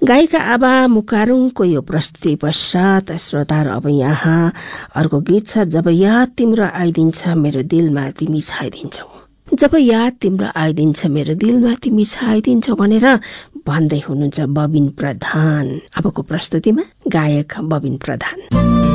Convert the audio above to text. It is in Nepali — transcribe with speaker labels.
Speaker 1: गायिका आबा मुकारुङको यो प्रस्तुति पश्चात श्रोताहरू अब यहाँ अर्को गीत छ, जब याद तिम्रो आइदिन्छ मेरो दिलमा तिमी छाइदिन्छौ। जब याद तिम्रो आइदिन्छ मेरो दिलमा तिमी छाइदिन्छौ भनेर भन्दै हुनुहुन्छ बबिन प्रधान। अबको प्रस्तुतिमा गायक बबिन प्रधान।